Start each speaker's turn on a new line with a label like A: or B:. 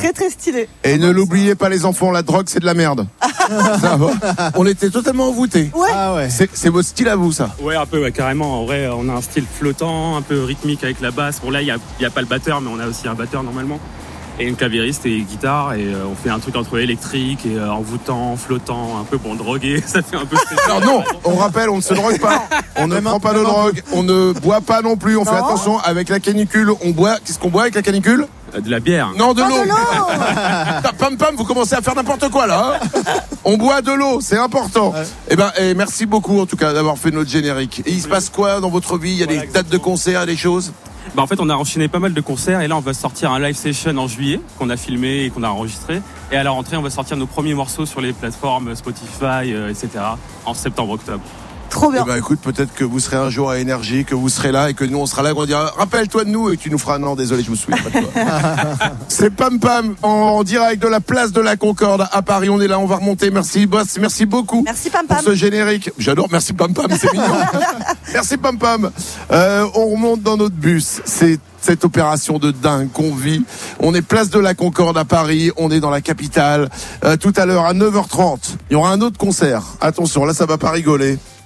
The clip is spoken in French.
A: Très très stylé.
B: Et ne l'oubliez pas les enfants, la drogue c'est de la merde. Ça va. On était totalement envoûtés.
A: Ouais.
C: Ah ouais.
B: C'est votre style à vous, ça?
D: Ouais, un peu, ouais, carrément. En vrai, on a un style flottant, un peu rythmique avec la basse. Bon, là, il y a pas le batteur, mais on a aussi un batteur normalement. Et une clavieriste et guitare. Et on fait un truc entre électrique et envoûtant, flottant, un peu bon, drogué. Ça fait un peu...
B: Alors non, on rappelle, on ne se drogue pas. On ne prend pas de drogue. On ne boit pas non plus. On fait attention avec la canicule. On boit. Qu'est-ce qu'on boit avec la canicule?
D: De la bière.
B: Non, de l'eau. Pam pam, vous commencez à faire n'importe quoi là. On boit de l'eau, c'est important. Et merci beaucoup en tout cas d'avoir fait notre générique. Et il se passe quoi dans votre vie? Il y a des dates de concert, des choses?
D: En fait, on a enchaîné pas mal de concerts et là, on va sortir un live session en juillet qu'on a filmé et qu'on a enregistré. Et à la rentrée, on va sortir nos premiers morceaux sur les plateformes Spotify, etc. en septembre-octobre.
A: Trop bien.
B: Écoute, peut-être que vous serez un jour à Énergie, que vous serez là et que nous on sera là, qu'on dira rappelle-toi de nous et tu nous feras non, désolé, je me souviens pas de toi. C'est Pam Pam en direct de la place de la Concorde à Paris. On est là, on va remonter. Merci Boss, merci beaucoup.
A: Merci Pam Pam.
B: Pour ce générique. J'adore, merci Pam Pam, c'est mignon. Merci Pam Pam. On remonte dans notre bus. C'est cette opération de dingue qu'on vit. On est place de la Concorde à Paris, on est dans la capitale. Tout à l'heure à 9h30, il y aura un autre concert. Attention, là ça va pas rigoler.